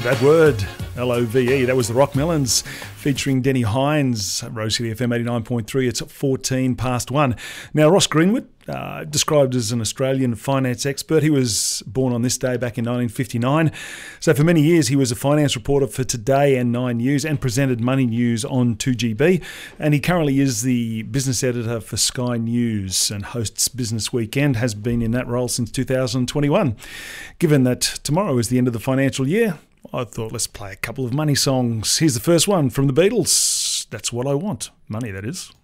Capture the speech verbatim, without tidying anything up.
That word, L O V E, that was the Rock Melons featuring Denny Hines, Rose City F M eighty-nine point three. It's fourteen past one. Now, Ross Greenwood, uh, described as an Australian finance expert. He was born on this day back in nineteen fifty-nine. So for many years, he was a finance reporter for Today and Nine News and presented Money News on two G B. And he currently is the business editor for Sky News and hosts Business Weekend, has been in that role since two thousand twenty-one. Given that tomorrow is the end of the financial year, I thought let's play a couple of money songs. Here's the first one from the Beatles. That's What I Want. Money, that is.